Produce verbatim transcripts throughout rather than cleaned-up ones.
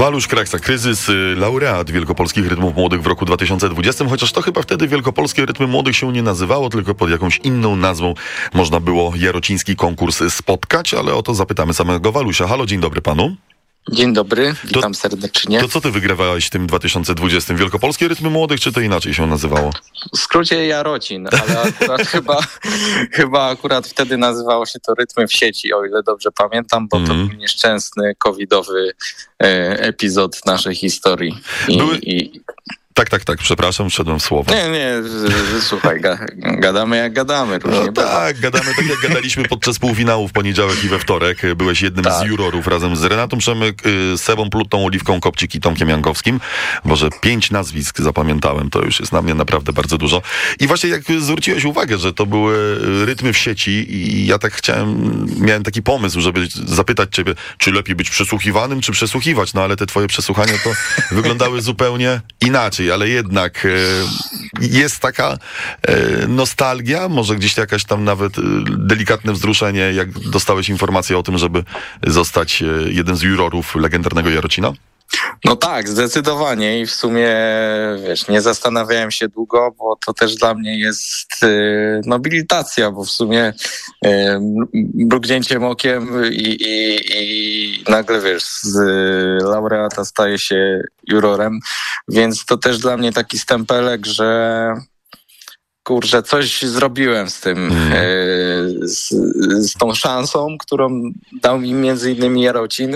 Waluś Kraksa, kryzys, laureat Wielkopolskich Rytmów Młodych w roku dwa tysiące dwudziestym, chociaż to chyba wtedy Wielkopolskie Rytmy Młodych się nie nazywało, tylko pod jakąś inną nazwą można było jarociński konkurs spotkać, ale o to zapytamy samego Walusia. Halo, dzień dobry panu. Dzień dobry, witam to, serdecznie. To co ty wygrywałeś w tym dwa tysiące dwudziestym? Wielkopolskie Rytmy Młodych, czy to inaczej się nazywało? W skrócie Jarocin, ale akurat chyba, chyba akurat wtedy nazywało się to Rytmy w sieci, o ile dobrze pamiętam, bo mm. to był nieszczęsny covidowy e, epizod naszej historii. I, Były... i... Tak, tak, tak, przepraszam, wszedłem w słowo. Nie, nie, słuchaj, ga, gadamy jak gadamy. No tak, gadamy tak jak gadaliśmy podczas półfinału w poniedziałek i we wtorek. Byłeś jednym tak. z jurorów razem z Renatą Przemyk, Sebą Plutą, Oliwką Kopcik i Tomkiem Jankowskim. Boże, pięć nazwisk zapamiętałem, to już jest na mnie naprawdę bardzo dużo. I właśnie jak zwróciłeś uwagę, że to były rytmy w sieci i ja tak chciałem, miałem taki pomysł, żeby zapytać ciebie, czy lepiej być przesłuchiwanym, czy przesłuchiwać, no ale te twoje przesłuchania to wyglądały zupełnie inaczej. Ale jednak e, jest taka e, nostalgia, może gdzieś jakaś tam nawet e, delikatne wzruszenie, jak dostałeś informację o tym, żeby zostać e, jeden z jurorów legendarnego Jarocina? No tak, zdecydowanie i w sumie, wiesz, nie zastanawiałem się długo, bo to też dla mnie jest y, nobilitacja, bo w sumie y, mrugnięciem okiem i, i, i nagle, wiesz, z y, laureata staje się jurorem, więc to też dla mnie taki stempelek, że kurczę, coś zrobiłem z tym, mm. e, z, z tą szansą, którą dał mi między innymi Jarocin.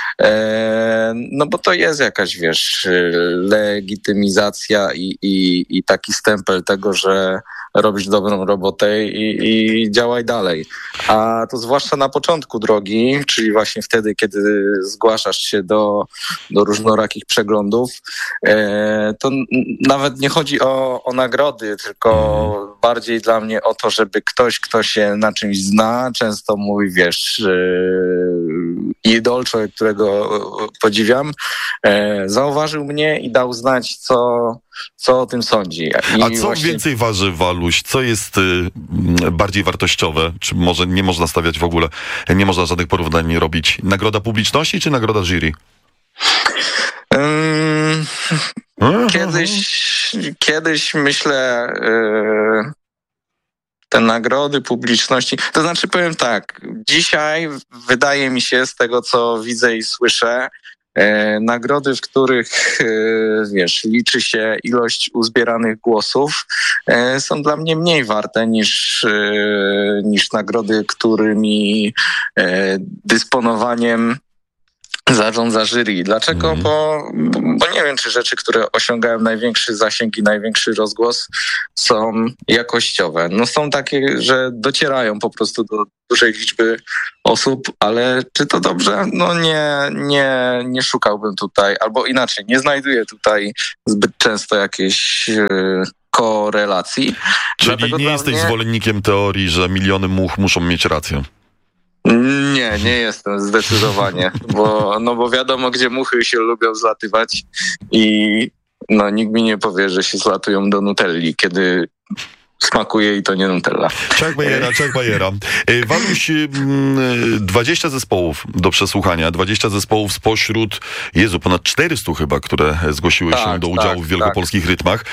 E, no bo to jest jakaś, wiesz, legitymizacja i, i, i taki stempel tego, że robisz dobrą robotę i, i działaj dalej. A to zwłaszcza na początku drogi, czyli właśnie wtedy, kiedy zgłaszasz się do, do różnorakich przeglądów, e, to n- nawet nie chodzi o, o nagrody, tylko bardziej dla mnie o to, żeby ktoś, kto się na czymś zna, często mój, wiesz, yy, idol, człowiek, którego podziwiam, yy, zauważył mnie i dał znać, co, co o tym sądzi. I A co właśnie... więcej waży, Waluś? Co jest y, bardziej wartościowe? Czy może nie można stawiać w ogóle, nie można żadnych porównań robić? Nagroda publiczności czy nagroda jury? Yy, kiedyś, kiedyś myślę, yy, te nagrody publiczności, to znaczy powiem tak, dzisiaj wydaje mi się z tego, co widzę i słyszę, E, nagrody, w których, e, wiesz, liczy się ilość uzbieranych głosów, e, są dla mnie mniej warte niż, e, niż nagrody, którymi e, dysponowaniem zarządza jury. Dlaczego? Mm. Bo, bo nie wiem, czy rzeczy, które osiągają największy zasięg i największy rozgłos, są jakościowe. No są takie, że docierają po prostu do dużej liczby osób, ale czy to dobrze? No nie, nie, nie szukałbym tutaj, albo inaczej, nie znajduję tutaj zbyt często jakiejś yy, korelacji. Czyli Dlatego nie jesteś mnie... zwolennikiem teorii, że miliony much muszą mieć rację? Nie, nie jestem zdecydowanie, bo, no bo wiadomo, gdzie muchy się lubią zlatywać i no nikt mi nie powie, że się zlatują do Nutelli, kiedy smakuje i to nie Nutella. Czak Bajera, czak Bajera. Waluś, dwadzieścia zespołów do przesłuchania, dwadzieścia zespołów spośród, Jezu, ponad czterysta chyba, które zgłosiły tak, się do udziału tak, w Wielkopolskich tak. Rytmach.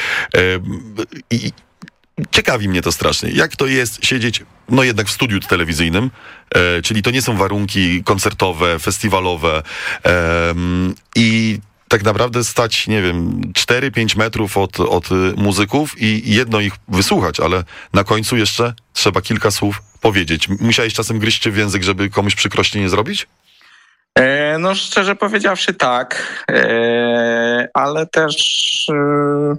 I ciekawi mnie to strasznie. Jak to jest siedzieć, no jednak w studiu telewizyjnym, e, czyli to nie są warunki koncertowe, festiwalowe e, i tak naprawdę stać, nie wiem, cztery pięć metrów od, od muzyków i jedno ich wysłuchać, ale na końcu jeszcze trzeba kilka słów powiedzieć. Musiałeś czasem gryźć się w język, żeby komuś przykrości nie zrobić? E, no szczerze powiedziawszy tak, e, ale też... E...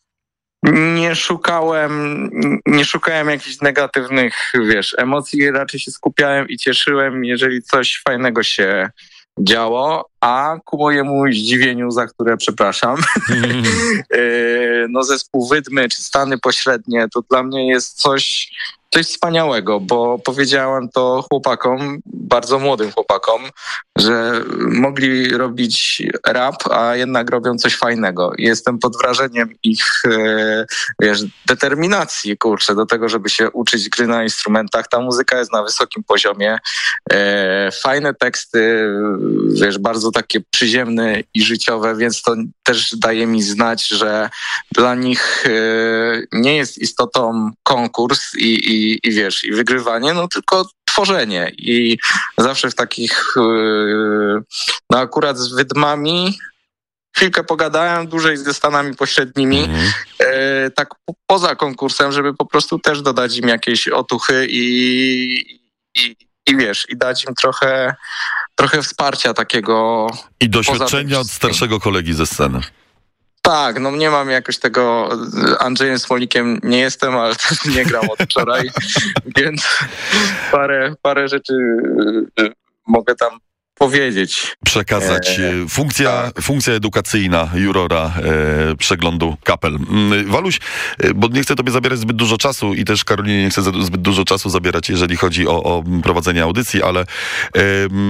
Nie szukałem, nie szukałem jakichś negatywnych, wiesz, emocji, raczej się skupiałem i cieszyłem, jeżeli coś fajnego się działo, a ku mojemu zdziwieniu, za które przepraszam, mm. no zespół Wydmy czy Stany Pośrednie, to dla mnie jest coś, coś wspaniałego, bo powiedziałem to chłopakom, bardzo młodym chłopakom, że mogli robić rap, a jednak robią coś fajnego. I jestem pod wrażeniem ich, e, wiesz, determinacji, kurczę, do tego, żeby się uczyć gry na instrumentach. Ta muzyka jest na wysokim poziomie. E, fajne teksty, wiesz, bardzo takie przyziemne i życiowe, więc to też daje mi znać, że dla nich e, nie jest istotą konkurs i, i, i wiesz, i wygrywanie, no tylko tworzenie. I zawsze w takich, no akurat z wydmami chwilkę pogadałem, dłużej ze Stanami Pośrednimi, mm-hmm. e, tak po, poza konkursem, żeby po prostu też dodać im jakieś otuchy i, i, i wiesz, i dać im trochę, trochę wsparcia takiego. I doświadczenia od starszego kolegi ze sceny. Tak, no nie mam jakoś tego, Andrzejem Smolikiem nie jestem, ale też nie gram od wczoraj, więc parę, parę rzeczy mogę tam powiedzieć. Przekazać. Funkcja, tak. funkcja edukacyjna jurora e, przeglądu kapel. Waluś, bo nie chcę tobie zabierać zbyt dużo czasu i też Karolinie nie chcę zbyt dużo czasu zabierać, jeżeli chodzi o, o prowadzenie audycji, ale e,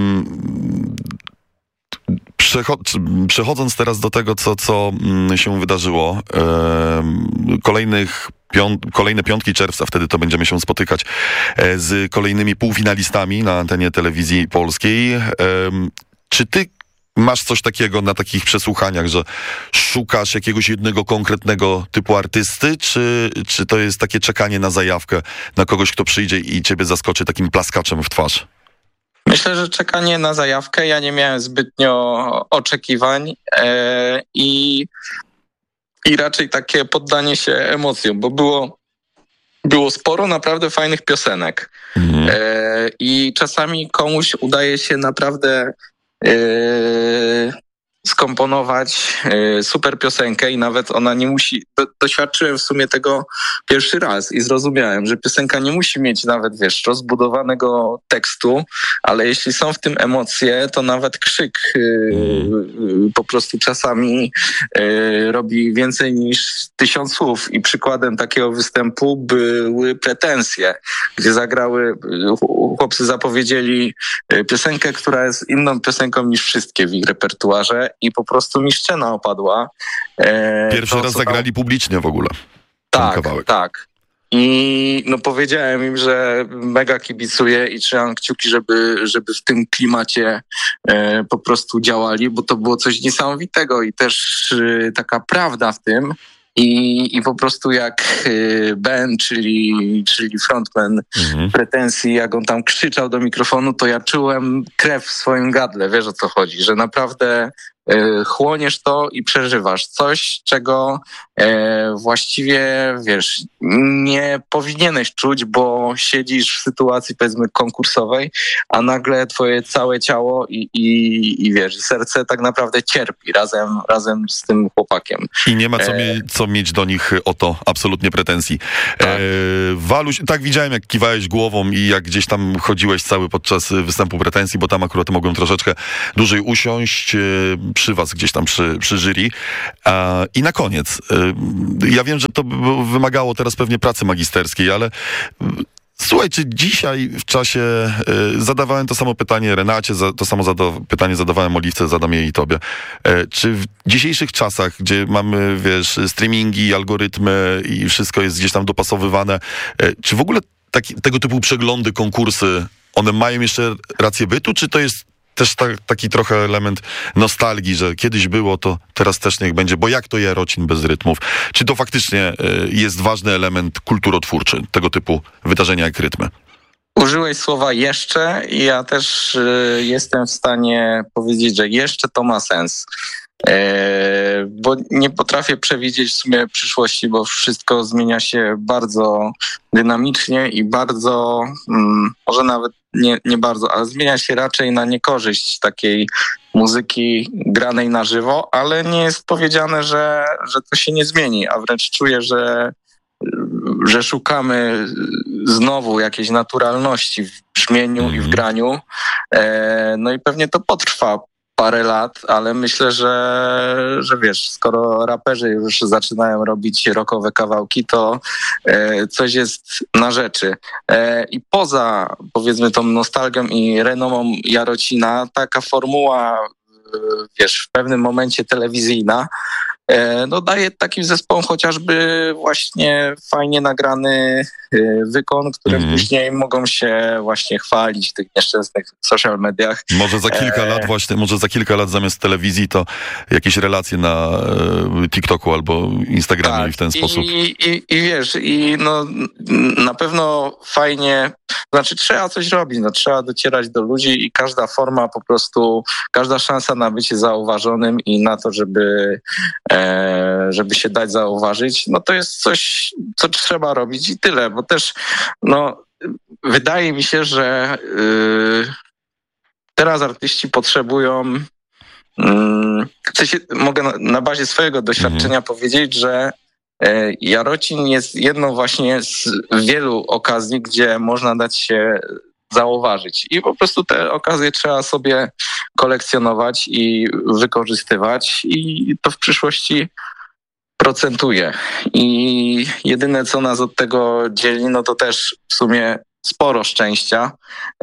Przechodząc teraz do tego, co, co się wydarzyło, kolejnych piąt, kolejne piątki czerwca, wtedy to będziemy się spotykać z kolejnymi półfinalistami na antenie telewizji polskiej. Czy ty masz coś takiego na takich przesłuchaniach, że szukasz jakiegoś jednego konkretnego typu artysty, czy, czy to jest takie czekanie na zajawkę, na kogoś, kto przyjdzie i ciebie zaskoczy takim plaskaczem w twarz? Myślę, że czekanie na zajawkę, ja nie miałem zbytnio oczekiwań e, i, i raczej takie poddanie się emocjom, bo było, było sporo naprawdę fajnych piosenek. Mhm. E, I czasami komuś udaje się naprawdę e, skomponować e, super piosenkę i nawet ona nie musi, do, doświadczyłem w sumie tego pierwszy raz i zrozumiałem, że piosenka nie musi mieć nawet, wiesz, rozbudowanego tekstu, ale jeśli są w tym emocje, to nawet krzyk e, e, po prostu czasami e, robi więcej niż tysiąc słów i przykładem takiego występu były Pretensje, gdzie zagrały, chłopcy zapowiedzieli piosenkę, która jest inną piosenką niż wszystkie w ich repertuarze i po prostu mi szczena opadła. E, Pierwszy to, raz zagrali tam publicznie w ogóle. Tak, tak. I no powiedziałem im, że mega kibicuję i trzymam kciuki, żeby, żeby w tym klimacie e, po prostu działali, bo to było coś niesamowitego i też e, taka prawda w tym. I, I po prostu jak Ben, czyli, czyli frontman mhm. Pretensji, jak on tam krzyczał do mikrofonu, to ja czułem krew w swoim gardle, wiesz o co chodzi, że naprawdę e, chłoniesz to i przeżywasz coś, czego e, właściwie, wiesz, nie powinieneś czuć, bo siedzisz w sytuacji, powiedzmy, konkursowej, a nagle twoje całe ciało i, i, i wiesz, serce tak naprawdę cierpi razem, razem z tym chłopakiem. I nie ma co, mie- co mieć do nich o to absolutnie pretensji. Tak. E, Waluś, tak widziałem, jak kiwałeś głową i jak gdzieś tam chodziłeś cały podczas występu Pretensji, bo tam akurat mogłem troszeczkę dłużej usiąść e, przy was, gdzieś tam przy, przy jury. E, I na koniec, e, ja wiem, że to wymagało teraz pewnie pracy magisterskiej, ale słuchaj, czy dzisiaj w czasie y, zadawałem to samo pytanie Renacie, za, to samo zada, pytanie zadawałem Oliwce, zadam je i tobie. E, czy w dzisiejszych czasach, gdzie mamy, wiesz, streamingi, algorytmy i wszystko jest gdzieś tam dopasowywane, e, czy w ogóle taki, tego typu przeglądy, konkursy, one mają jeszcze rację bytu, czy to jest też ta, taki trochę element nostalgii, że kiedyś było, to teraz też niech będzie, bo jak to Jarocin bez rytmów? Czy to faktycznie y, jest ważny element kulturotwórczy, tego typu wydarzenia jak rytmy? Użyłeś słowa jeszcze i ja też y, jestem w stanie powiedzieć, że jeszcze to ma sens. E, bo nie potrafię przewidzieć w sumie przyszłości, bo wszystko zmienia się bardzo dynamicznie i bardzo, mm, może nawet nie, nie bardzo, ale zmienia się raczej na niekorzyść takiej muzyki granej na żywo, ale nie jest powiedziane, że, że to się nie zmieni, a wręcz czuję, że że szukamy znowu jakiejś naturalności w brzmieniu mm. i w graniu. E, no i pewnie to potrwa parę lat, ale myślę, że, że wiesz, skoro raperzy już zaczynają robić rockowe kawałki, to e, coś jest na rzeczy. E, I poza, powiedzmy, tą nostalgią i renomą Jarocina, taka formuła, e, wiesz, w pewnym momencie telewizyjna, e, no daje takim zespołom chociażby właśnie fajnie nagrany wykon, którym mm. później mogą się właśnie chwalić w tych nieszczęsnych social mediach. Może za kilka e... lat właśnie, może za kilka lat zamiast telewizji to jakieś relacje na e, TikToku albo Instagramie tak, i w ten sposób. I, i, i wiesz, i no na pewno fajnie, znaczy trzeba coś robić, no trzeba docierać do ludzi i każda forma po prostu, każda szansa na bycie zauważonym i na to, żeby, e, żeby się dać zauważyć, no to jest coś, co trzeba robić i tyle, bo też, no, wydaje mi się, że yy, teraz artyści potrzebują, yy, w sensie, mogę na, na bazie swojego doświadczenia mm. powiedzieć, że yy, Jarocin jest jedną właśnie z wielu okazji, gdzie można dać się zauważyć i po prostu te okazje trzeba sobie kolekcjonować i wykorzystywać i to w przyszłości procentuje. I jedyne, co nas od tego dzieli, no to też w sumie sporo szczęścia,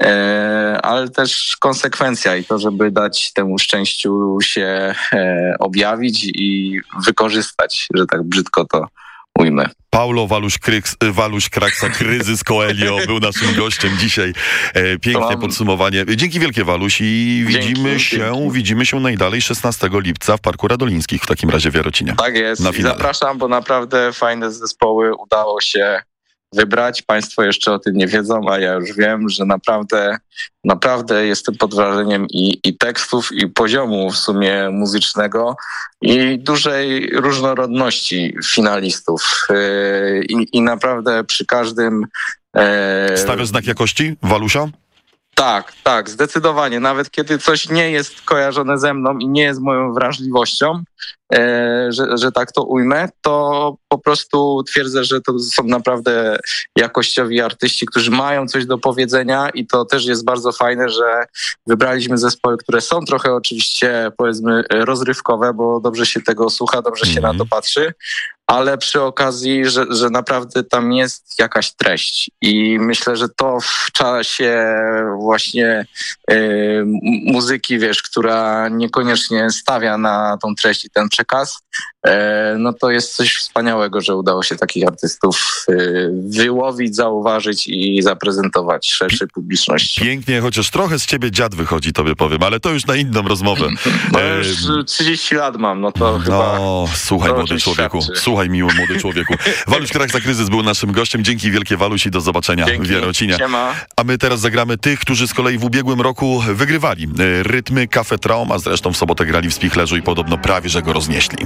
e, ale też konsekwencja i to, żeby dać temu szczęściu się e, objawić i wykorzystać, że tak brzydko to ujmę. Paulo Waluś-Kryks, Waluś-Kraksa, Kryzys Coelho był naszym gościem dzisiaj. E, pięknie mam... podsumowanie. Dzięki wielkie, Waluś, i dzięki, widzimy się, dzięki. widzimy się najdalej szesnastego lipca w Parku Radolińskich, w takim razie w Jarocinie. Tak jest. Na I zapraszam, bo naprawdę fajne zespoły udało się wybrać. Państwo jeszcze o tym nie wiedzą, a ja już wiem, że naprawdę, naprawdę jestem pod wrażeniem i, i tekstów, i poziomu w sumie muzycznego i dużej różnorodności finalistów. Yy, i, I naprawdę przy każdym... Yy... Stawiasz znak jakości, Walusia? Tak, tak, zdecydowanie. Nawet kiedy coś nie jest kojarzone ze mną i nie jest moją wrażliwością, e, że, że tak to ujmę, to po prostu twierdzę, że to są naprawdę jakościowi artyści, którzy mają coś do powiedzenia i to też jest bardzo fajne, że wybraliśmy zespoły, które są trochę oczywiście, powiedzmy, rozrywkowe, bo dobrze się tego słucha, dobrze się mm-hmm. na to patrzy, ale przy okazji, że, że naprawdę tam jest jakaś treść i myślę, że to w czasie właśnie y, muzyki, wiesz, która niekoniecznie stawia na tą treść i ten przekaz, y, no to jest coś wspaniałego, że udało się takich artystów y, wyłowić, zauważyć i zaprezentować szerszej publiczności. Pięknie, chociaż trochę z ciebie dziad wychodzi, tobie powiem, ale to już na inną rozmowę. No już trzydzieści lat mam, no to no, chyba... Słuchaj, młody człowieku, świadczy. słuchaj, miły młody człowieku. Waluś-Kraksa, Kryzys był naszym gościem. Dzięki wielkie, Waluś, i do zobaczenia Dzięki. w Jarocinie. Siema. A my teraz zagramy tych, którzy z kolei w ubiegłym roku wygrywali Rytmy Cafe Traum, a zresztą w sobotę grali w Spichlerzu i podobno prawie, że go roznieśli.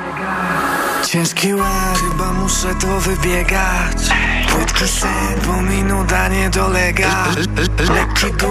Ciężki łeb, chyba muszę to wybiegać. Płytki sen, bo mi nuda nie dolega. Lekki